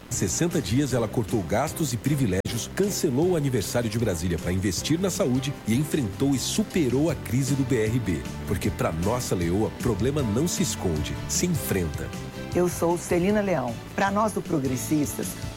Em 60 dias, ela cortou gastos e privilégios, cancelou o aniversário de Brasília para investir na saúde e enfrentou e superou a crise do BRB. Porque para nossa Leoa, problema não se esconde, se enfrenta. Eu sou Celina Leão. Para nós do Progressistas,